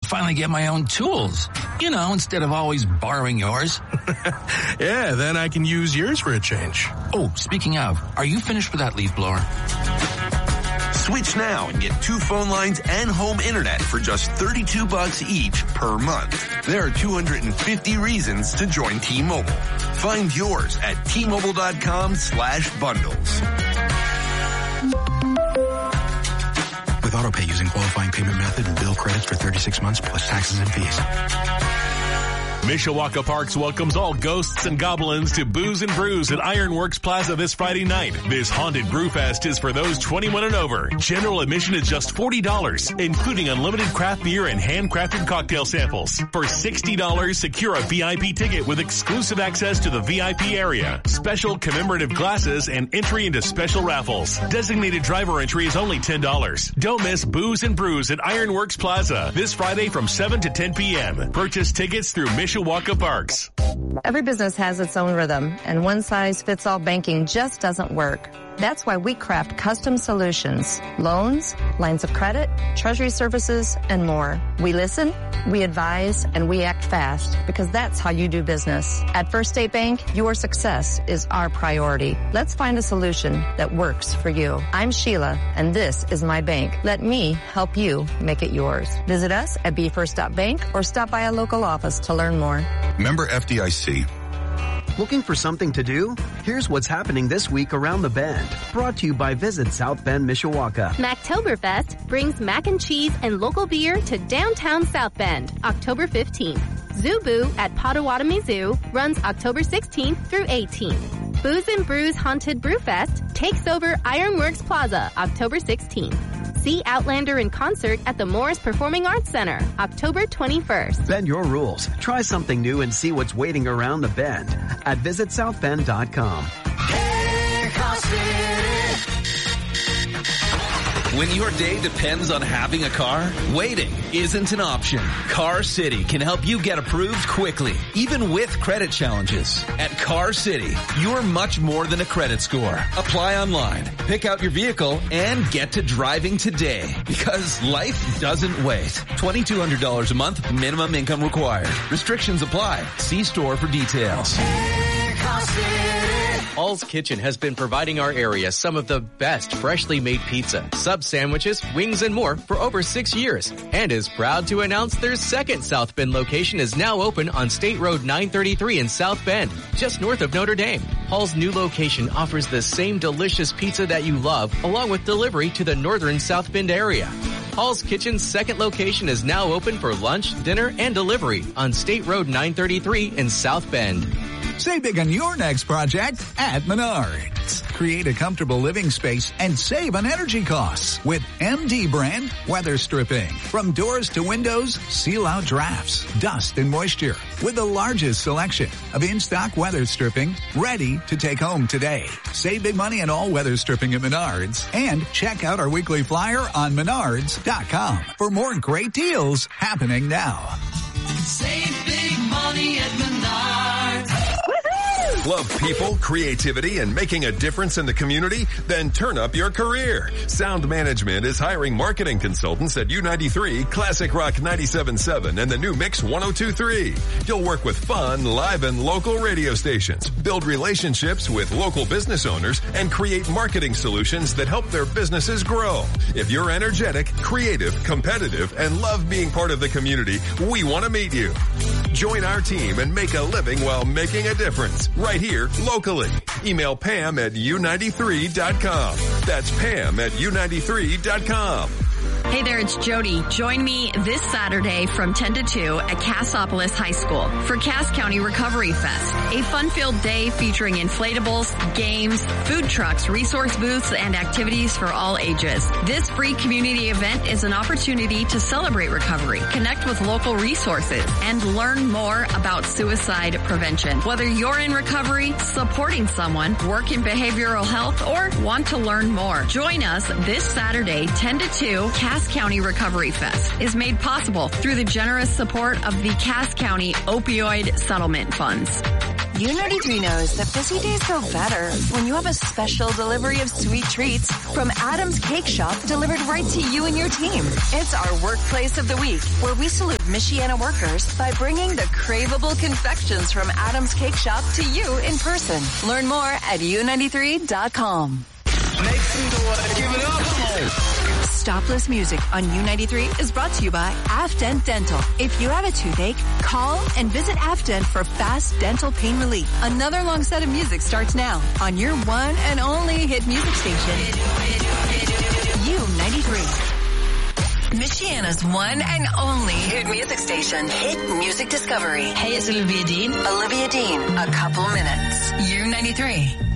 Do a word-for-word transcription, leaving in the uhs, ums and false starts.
finally get my own tools. You know, instead of always borrowing yours. Yeah, then I can use yours for a change. Oh, speaking of, are you finished with that leaf blower? Switch now and get two phone lines and home internet for just thirty-two bucks each per month. There are two hundred fifty reasons to join T-Mobile. Find yours at T-Mobile.com slash bundles. With AutoPay using qualifying payment method and bill credits for thirty-six months plus taxes and fees. Mishawaka Parks welcomes all ghosts and goblins to Booze and Brews at Ironworks Plaza this Friday night. This haunted brewfest is for those twenty-one and over. General admission is just forty dollars, including unlimited craft beer and handcrafted cocktail samples. For sixty dollars, secure a V I P ticket with exclusive access to the V I P area, special commemorative glasses, and entry into special raffles. Designated driver entry is only ten dollars. Don't miss Booze and Brews at Ironworks Plaza this Friday from seven to ten p.m. Purchase tickets through Mishawaka Parks. Every business has its own rhythm, and one-size-fits-all banking just doesn't work. That's why we craft custom solutions, loans, lines of credit, treasury services, and more. We listen, we advise, and we act fast because that's how you do business. At First State Bank, your success is our priority. Let's find a solution that works for you. I'm Sheila, and this is my bank. Let me help you make it yours. Visit us at b first dot bank or stop by a local office to learn more. Member F D I C. Looking for something to do? Here's what's happening this week around the Bend. Brought to you by Visit South Bend, Mishawaka. Mactoberfest brings mac and cheese and local beer to downtown South Bend, October fifteenth. Zubu at Potawatomi Zoo runs October sixteenth through eighteenth. Booze and Brews Haunted Brewfest takes over Ironworks Plaza, October sixteenth. See Outlander in concert at the Morris Performing Arts Center, October twenty-first. Bend your rules. Try something new and see what's waiting around the Bend at visit south bend dot com. Hey, Car City. When your day depends on having a car, waiting isn't an option. Car City can help you get approved quickly, even with credit challenges. At Car City, you're much more than a credit score. Apply online, pick out your vehicle, and get to driving today. Because life doesn't wait. twenty-two hundred dollars a month, minimum income required. Restrictions apply. See store for details. Hey, Car City. Hall's Kitchen has been providing our area some of the best freshly made pizza, sub sandwiches, wings, and more for over six years, and is proud to announce their second South Bend location is now open on State Road nine thirty-three in South Bend, just north of Notre Dame. Hall's new location offers the same delicious pizza that you love, along with delivery to the northern South Bend area. Hall's Kitchen's second location is now open for lunch, dinner, and delivery on State Road nine thirty-three in South Bend. Save big on your next project at Menards. Create a comfortable living space and save on energy costs with M D brand weather stripping. From doors to windows, seal out drafts, dust, and moisture with the largest selection of in-stock weather stripping ready to take home today. Save big money on all weather stripping at Menards and check out our weekly flyer on menards dot com for more great deals happening now. Save big money at Menards. Love people, creativity, and making a difference in the community? Then turn up your career. Sound Management is hiring marketing consultants at U ninety-three, Classic Rock ninety-seven point seven, and the new Mix one oh two point three. You'll work with fun, live, and local radio stations, build relationships with local business owners, and create marketing solutions that help their businesses grow. If you're energetic, creative, competitive, and love being part of the community, we want to meet you. Join our team and make a living while making a difference. Right here, locally. Email Pam at U ninety-three dot com. That's Pam at U ninety-three dot com. Hey there, it's Jody. Join me this Saturday from ten to two at Cassopolis High School for Cass County Recovery Fest, a fun-filled day featuring inflatables, games, food trucks, resource booths, and activities for all ages. This free community event is an opportunity to celebrate recovery, connect with local resources, and learn more about suicide prevention. Whether you're in recovery, supporting someone, work in behavioral health, or want to learn more, join us this Saturday, ten to two, Cass County Recovery Fest is made possible through the generous support of the Cass County Opioid Settlement Funds. U ninety-three knows that busy days go better when you have a special delivery of sweet treats from Adam's Cake Shop delivered right to you and your team. It's our workplace of the week, where we salute Michiana workers by bringing the craveable confections from Adam's Cake Shop to you in person. Learn more at U ninety-three dot com. Make some noise. Give it up. Stopless music on U ninety-three is brought to you by Afdent Dental. If you have a toothache, call and visit Afdent for fast dental pain relief. Another long set of music starts now on your one and only hit music station, U ninety-three. Michiana's one and only hit music station, Hit Music Discovery. Hey, it's Olivia Dean. Olivia Dean, a couple minutes. U ninety-three.